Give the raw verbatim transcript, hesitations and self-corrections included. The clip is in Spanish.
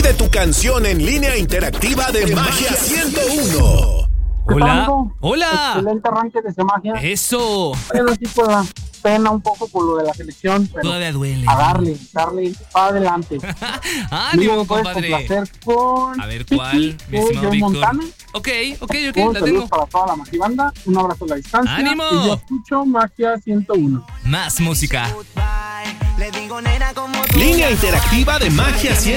Pide tu canción en línea interactiva de Magia ciento uno. Hola, Tango? hola. Excelente arranque de Magia. Eso. Bueno, sí, pues da pena un poco por lo de la selección, pero Todavía duele. a darle, darle para adelante. Ánimo, Luego puedes compadre. complacer con A ver, ¿cuál, mi de estimado Joe Víctor? Montana. Ok, ok, ok, Un la saludo tengo. para toda la Magibanda. Un abrazo a la distancia. ¡Ánimo! Y yo escucho Magia ciento uno. Más música. Línea interactiva de Magia ciento uno.